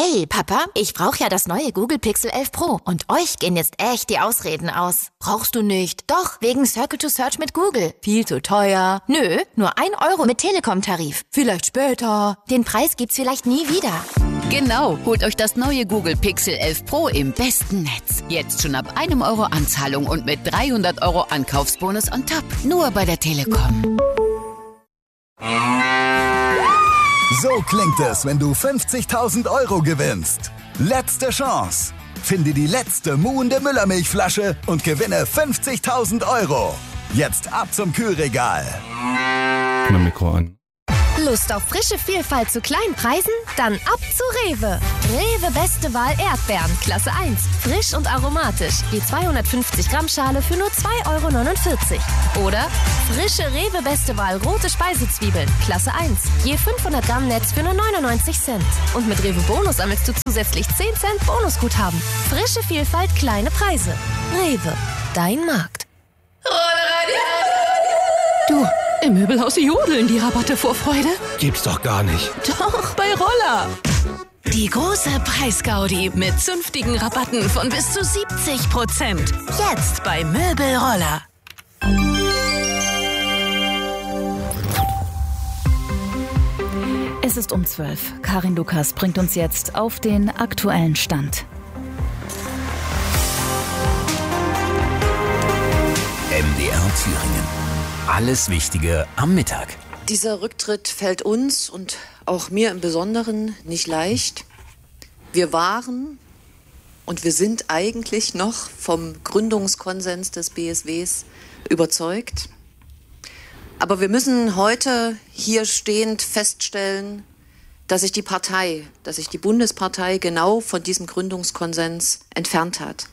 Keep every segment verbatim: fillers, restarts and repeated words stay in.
Hey, Papa, ich brauche ja das neue Google Pixel elf Pro und euch gehen jetzt echt die Ausreden aus. Brauchst du nicht? Doch, wegen Circle to Search mit Google. Viel zu teuer. Nö, nur ein Euro mit Telekom-Tarif. Vielleicht später. Den Preis gibt's vielleicht nie wieder. Genau, holt euch das neue Google Pixel elf Pro im besten Netz. Jetzt schon ab einem Euro Anzahlung und mit dreihundert Euro Ankaufsbonus on top. Nur bei der Telekom. So klingt es, wenn du fünfzigtausend Euro gewinnst. Letzte Chance. Finde die letzte muhende Müllermilchflasche und gewinne fünfzigtausend Euro. Jetzt ab zum Kühlregal. Mein Mikro an. Lust auf frische Vielfalt zu kleinen Preisen? Dann ab zu Rewe. Rewe Beste Wahl Erdbeeren, Klasse eins. Frisch und aromatisch. Die zweihundertfünfzig Gramm Schale für nur zwei Euro neunundvierzig. Oder frische Rewe Beste Wahl rote Speisezwiebeln, Klasse eins. Je fünfhundert Gramm Netz für nur neunundneunzig Cent. Und mit Rewe Bonus sammelst du zusätzlich zehn Cent Bonusguthaben. Frische Vielfalt, kleine Preise. Rewe, dein Markt. Du, im Möbelhaus jodeln die Rabatte vor Freude. Gibt's doch gar nicht. Doch, bei Roller. Die große Preisgaudi mit zünftigen Rabatten von bis zu siebzig Prozent. Jetzt bei Möbelroller. Es ist um zwölf. Karin Lukas bringt uns jetzt auf den aktuellen Stand. M D R Thüringen. Alles Wichtige am Mittag. Dieser Rücktritt fällt uns und auch mir im Besonderen nicht leicht. Wir waren und wir sind eigentlich noch vom Gründungskonsens des B S Ws überzeugt. Aber wir müssen heute hier stehend feststellen, dass sich die Partei, dass sich die Bundespartei genau von diesem Gründungskonsens entfernt hat.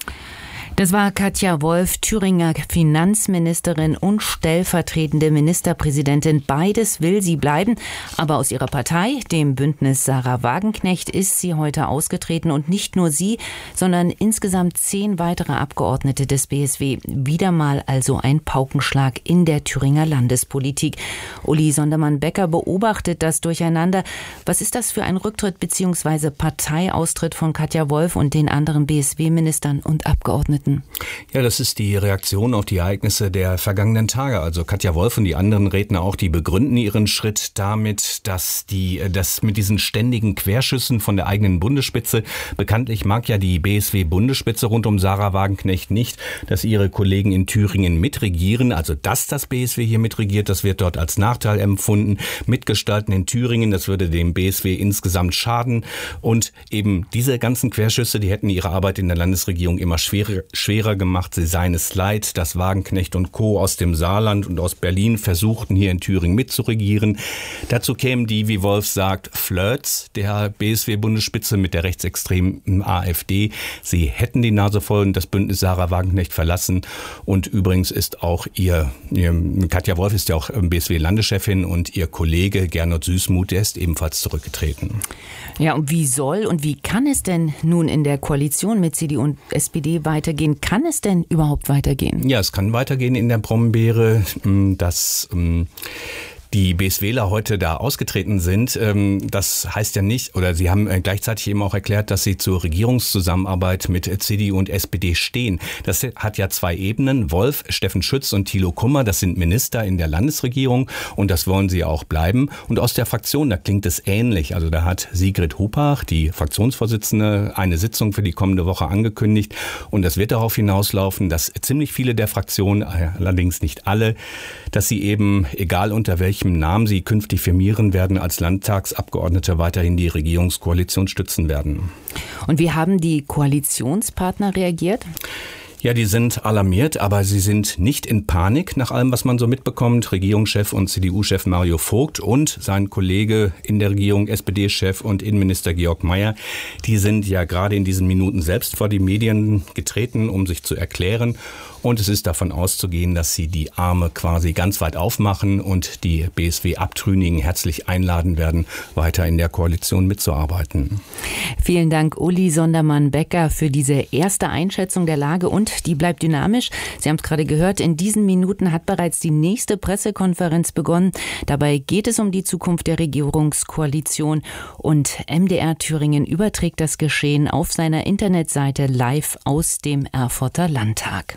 Das war Katja Wolf, Thüringer Finanzministerin und stellvertretende Ministerpräsidentin. Beides will sie bleiben, aber aus ihrer Partei, dem Bündnis Sarah Wagenknecht, ist sie heute ausgetreten. Und nicht nur sie, sondern insgesamt zehn weitere Abgeordnete des B S W. Wieder mal also ein Paukenschlag in der Thüringer Landespolitik. Uli Sondermann-Becker beobachtet das Durcheinander. Was ist das für ein Rücktritt bzw. Parteiaustritt von Katja Wolf und den anderen B S W-Ministern und Abgeordneten? Ja, das ist die Reaktion auf die Ereignisse der vergangenen Tage. Also Katja Wolf und die anderen Redner auch, die begründen ihren Schritt damit, dass die, dass mit diesen ständigen Querschüssen von der eigenen Bundesspitze, bekanntlich mag ja die B S W-Bundesspitze rund um Sarah Wagenknecht nicht, dass ihre Kollegen in Thüringen mitregieren. Also dass das B S W hier mitregiert, das wird dort als Nachteil empfunden. Mitgestalten in Thüringen, das würde dem B S W insgesamt schaden. Und eben diese ganzen Querschüsse, die hätten ihre Arbeit in der Landesregierung immer schwerer schwerer gemacht. Sie seien es leid, dass Wagenknecht und Co. aus dem Saarland und aus Berlin versuchten, hier in Thüringen mitzuregieren. Dazu kämen die, wie Wolf sagt, Flirts der B S W-Bundesspitze mit der rechtsextremen AfD. Sie hätten die Nase voll und das Bündnis Sarah Wagenknecht verlassen. Und übrigens ist auch ihr, ihr Katja Wolf ist ja auch B S W-Landeschefin und ihr Kollege Gernot Süßmuth, der ist ebenfalls zurückgetreten. Ja, und wie soll und wie kann es denn nun in der Koalition mit C D U und S P D weitergehen? Kann es denn überhaupt weitergehen? Ja, es kann weitergehen in der Brombeere. Das die BSWler heute da ausgetreten sind, das heißt ja nicht, oder sie haben gleichzeitig eben auch erklärt, dass sie zur Regierungszusammenarbeit mit C D U und S P D stehen. Das hat ja zwei Ebenen. Wolf, Steffen Schütz und Thilo Kummer, das sind Minister in der Landesregierung und das wollen sie auch bleiben. Und aus der Fraktion, da klingt es ähnlich. Also da hat Sigrid Hupach, die Fraktionsvorsitzende, eine Sitzung für die kommende Woche angekündigt und das wird darauf hinauslaufen, dass ziemlich viele der Fraktionen, allerdings nicht alle, dass sie eben, egal unter welchem Namen sie künftig firmieren werden, als Landtagsabgeordnete weiterhin die Regierungskoalition stützen werden. Und wie haben die Koalitionspartner reagiert? Ja, die sind alarmiert, aber sie sind nicht in Panik, nach allem, was man so mitbekommt. Regierungschef und C D U-Chef Mario Vogt und sein Kollege in der Regierung, S P D-Chef und Innenminister Georg Mayer, die sind ja gerade in diesen Minuten selbst vor die Medien getreten, um sich zu erklären. Und es ist davon auszugehen, dass sie die Arme quasi ganz weit aufmachen und die B S W-Abtrünnigen herzlich einladen werden, weiter in der Koalition mitzuarbeiten. Vielen Dank, Uli Sondermann-Becker, für diese erste Einschätzung der Lage, und die bleibt dynamisch. Sie haben es gerade gehört, in diesen Minuten hat bereits die nächste Pressekonferenz begonnen. Dabei geht es um die Zukunft der Regierungskoalition, und M D R Thüringen überträgt das Geschehen auf seiner Internetseite live aus dem Erfurter Landtag.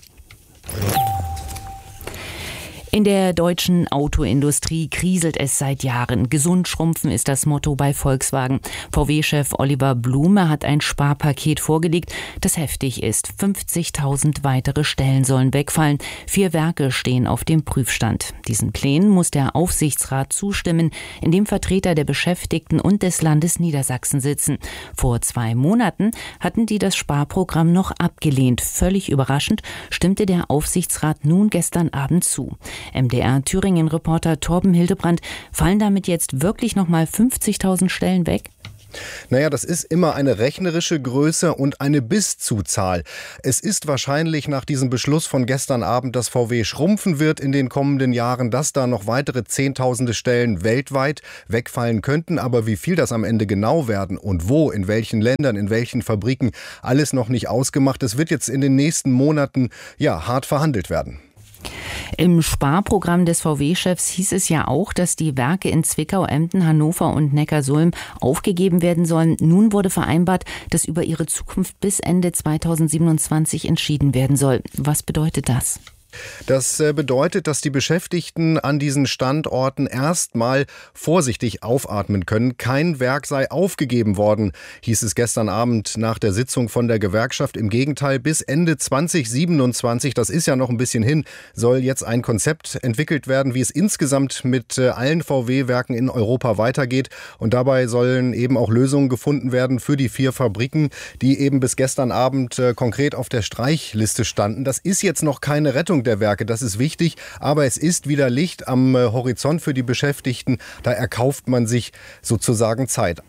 In der deutschen Autoindustrie kriselt es seit Jahren. Gesund schrumpfen ist das Motto bei Volkswagen. V W-Chef Oliver Blume hat ein Sparpaket vorgelegt, das heftig ist. fünfzigtausend weitere Stellen sollen wegfallen. Vier Werke stehen auf dem Prüfstand. Diesen Plänen muss der Aufsichtsrat zustimmen, in dem Vertreter der Beschäftigten und des Landes Niedersachsen sitzen. Vor zwei Monaten hatten die das Sparprogramm noch abgelehnt. Völlig überraschend stimmte der Aufsichtsrat nun gestern Abend zu. M D R Thüringen-Reporter Torben Hildebrand, fallen damit jetzt wirklich nochmal fünfzigtausend Stellen weg? Naja, das ist immer eine rechnerische Größe und eine Bis-zu-Zahl. Es ist wahrscheinlich nach diesem Beschluss von gestern Abend, dass V W schrumpfen wird in den kommenden Jahren, dass da noch weitere Zehntausende Stellen weltweit wegfallen könnten. Aber wie viel das am Ende genau werden und wo, in welchen Ländern, in welchen Fabriken, alles noch nicht ausgemacht. Es wird jetzt in den nächsten Monaten ja hart verhandelt werden. Im Sparprogramm des V W-Chefs hieß es ja auch, dass die Werke in Zwickau, Emden, Hannover und Neckarsulm aufgegeben werden sollen. Nun wurde vereinbart, dass über ihre Zukunft bis Ende zweitausendsiebenundzwanzig entschieden werden soll. Was bedeutet das? Das bedeutet, dass die Beschäftigten an diesen Standorten erstmal vorsichtig aufatmen können. Kein Werk sei aufgegeben worden, hieß es gestern Abend nach der Sitzung von der Gewerkschaft. Im Gegenteil, bis Ende zweitausendsiebenundzwanzig, das ist ja noch ein bisschen hin, soll jetzt ein Konzept entwickelt werden, wie es insgesamt mit allen V W-Werken in Europa weitergeht. Und dabei sollen eben auch Lösungen gefunden werden für die vier Fabriken, die eben bis gestern Abend konkret auf der Streichliste standen. Das ist jetzt noch keine Rettung der Werke, das ist wichtig, aber es ist wieder Licht am Horizont für die Beschäftigten. Da erkauft man sich sozusagen Zeit.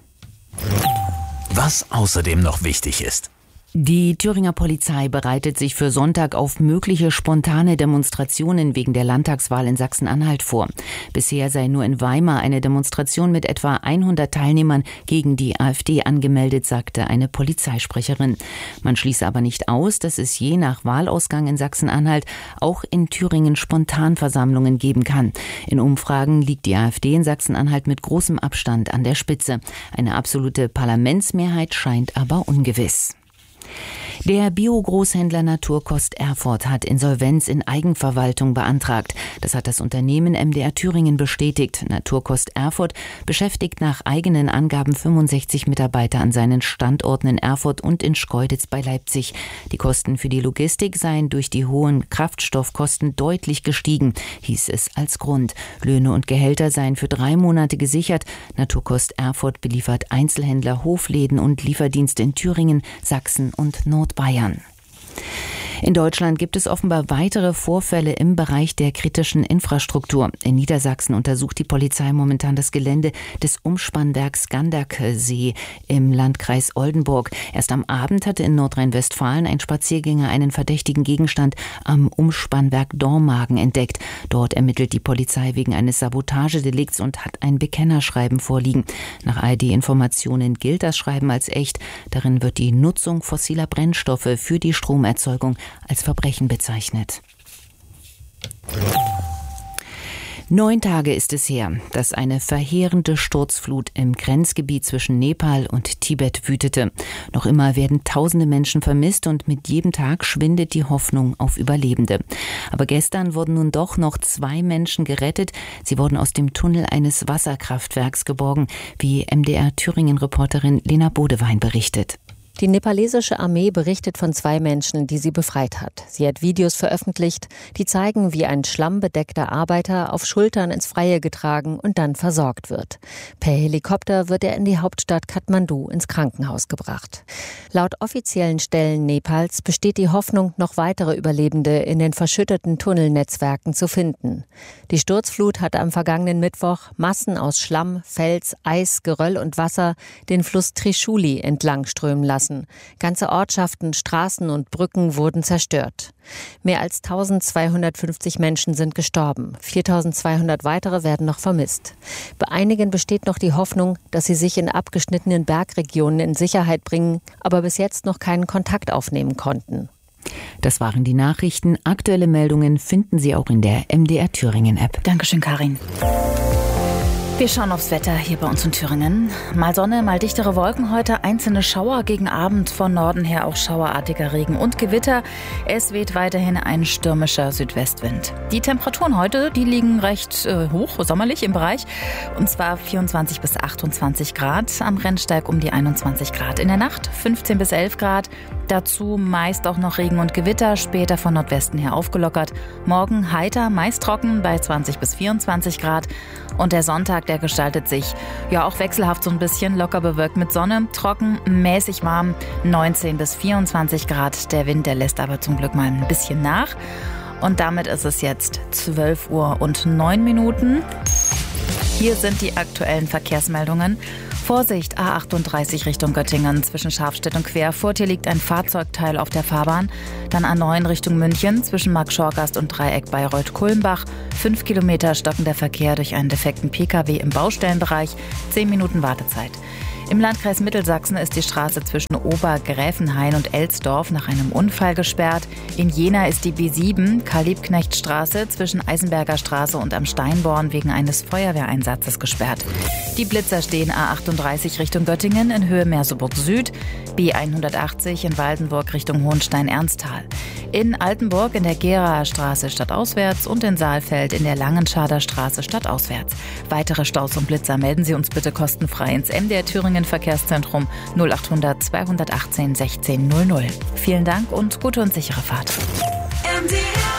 Was außerdem noch wichtig ist: Die Thüringer Polizei bereitet sich für Sonntag auf mögliche spontane Demonstrationen wegen der Landtagswahl in Sachsen-Anhalt vor. Bisher sei nur in Weimar eine Demonstration mit etwa hundert Teilnehmern gegen die AfD angemeldet, sagte eine Polizeisprecherin. Man schließe aber nicht aus, dass es je nach Wahlausgang in Sachsen-Anhalt auch in Thüringen Spontanversammlungen geben kann. In Umfragen liegt die AfD in Sachsen-Anhalt mit großem Abstand an der Spitze. Eine absolute Parlamentsmehrheit scheint aber ungewiss. Der Bio-Großhändler Naturkost Erfurt hat Insolvenz in Eigenverwaltung beantragt. Das hat das Unternehmen M D R Thüringen bestätigt. Naturkost Erfurt beschäftigt nach eigenen Angaben fünfundsechzig Mitarbeiter an seinen Standorten in Erfurt und in Schkeuditz bei Leipzig. Die Kosten für die Logistik seien durch die hohen Kraftstoffkosten deutlich gestiegen, hieß es als Grund. Löhne und Gehälter seien für drei Monate gesichert. Naturkost Erfurt beliefert Einzelhändler, Hofläden und Lieferdienste in Thüringen, Sachsen und Nordbayern. In Deutschland gibt es offenbar weitere Vorfälle im Bereich der kritischen Infrastruktur. In Niedersachsen untersucht die Polizei momentan das Gelände des Umspannwerks Ganderkesee im Landkreis Oldenburg. Erst am Abend hatte in Nordrhein-Westfalen ein Spaziergänger einen verdächtigen Gegenstand am Umspannwerk Dormagen entdeckt. Dort ermittelt die Polizei wegen eines Sabotagedelikts und hat ein Bekennerschreiben vorliegen. Nach A R D-Informationen gilt das Schreiben als echt. Darin wird die Nutzung fossiler Brennstoffe für die Stromerzeugung als Verbrechen bezeichnet. Neun Tage ist es her, dass eine verheerende Sturzflut im Grenzgebiet zwischen Nepal und Tibet wütete. Noch immer werden tausende Menschen vermisst und mit jedem Tag schwindet die Hoffnung auf Überlebende. Aber gestern wurden nun doch noch zwei Menschen gerettet. Sie wurden aus dem Tunnel eines Wasserkraftwerks geborgen, wie M D R Thüringen-Reporterin Lena Bodewein berichtet. Die nepalesische Armee berichtet von zwei Menschen, die sie befreit hat. Sie hat Videos veröffentlicht, die zeigen, wie ein schlammbedeckter Arbeiter auf Schultern ins Freie getragen und dann versorgt wird. Per Helikopter wird er in die Hauptstadt Kathmandu ins Krankenhaus gebracht. Laut offiziellen Stellen Nepals besteht die Hoffnung, noch weitere Überlebende in den verschütteten Tunnelnetzwerken zu finden. Die Sturzflut hatte am vergangenen Mittwoch Massen aus Schlamm, Fels, Eis, Geröll und Wasser den Fluss Trishuli entlangströmen lassen. eingerissen. Ganze Ortschaften, Straßen und Brücken wurden zerstört. Mehr als eintausendzweihundertfünfzig Menschen sind gestorben. viertausendzweihundert weitere werden noch vermisst. Bei einigen besteht noch die Hoffnung, dass sie sich in abgeschnittenen Bergregionen in Sicherheit bringen, aber bis jetzt noch keinen Kontakt aufnehmen konnten. Das waren die Nachrichten. Aktuelle Meldungen finden Sie auch in der M D R Thüringen App. Dankeschön, Karin. Wir schauen aufs Wetter hier bei uns in Thüringen. Mal Sonne, mal dichtere Wolken heute, einzelne Schauer gegen Abend, von Norden her auch schauerartiger Regen und Gewitter. Es weht weiterhin ein stürmischer Südwestwind. Die Temperaturen heute, die liegen recht äh, hoch, sommerlich im Bereich, und zwar vierundzwanzig bis achtundzwanzig Grad, am Rennsteig um die einundzwanzig Grad. In der Nacht fünfzehn bis elf Grad, dazu meist auch noch Regen und Gewitter, später von Nordwesten her aufgelockert. Morgen heiter, meist trocken bei zwanzig bis vierundzwanzig Grad, und der Sonntag, der gestaltet sich ja auch wechselhaft so ein bisschen, locker bewölkt mit Sonne, trocken, mäßig warm, neunzehn bis vierundzwanzig Grad. Der Wind, der lässt aber zum Glück mal ein bisschen nach. Und damit ist es jetzt zwölf Uhr und neun Minuten. Hier sind die aktuellen Verkehrsmeldungen. Vorsicht, A achtunddreißig Richtung Göttingen zwischen Scharfstedt und Quer. Vor dir liegt ein Fahrzeugteil auf der Fahrbahn. Dann A neun Richtung München zwischen Markt-Schorgast und Dreieck Bayreuth-Kulmbach. Fünf Kilometer stockender Verkehr durch einen defekten Pkw im Baustellenbereich. Zehn Minuten Wartezeit. Im Landkreis Mittelsachsen ist die Straße zwischen Obergräfenhain und Elsdorf nach einem Unfall gesperrt. In Jena ist die B sieben, Karl-Liebknecht-Straße zwischen Eisenberger Straße und am Steinborn wegen eines Feuerwehreinsatzes gesperrt. Die Blitzer stehen A achtunddreißig Richtung Göttingen in Höhe Merseburg Süd, B hundertachtzig in Waldenburg Richtung Hohenstein-Ernsthal. In Altenburg in der Geraer Straße stadtauswärts und in Saalfeld in der Langenschader Straße stadtauswärts. Weitere Staus und Blitzer melden Sie uns bitte kostenfrei ins M D R Thüringen Verkehrszentrum null achthundert zweihundertachtzehn sechzehn null null. Vielen Dank und gute und sichere Fahrt. M D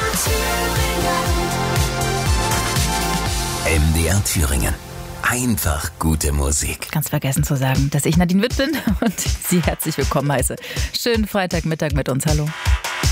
R Thüringen. M D R Thüringen. Einfach gute Musik. Ganz vergessen zu sagen, dass ich Nadine Witt bin und Sie herzlich willkommen heiße. Schönen Freitagmittag mit uns. Hallo.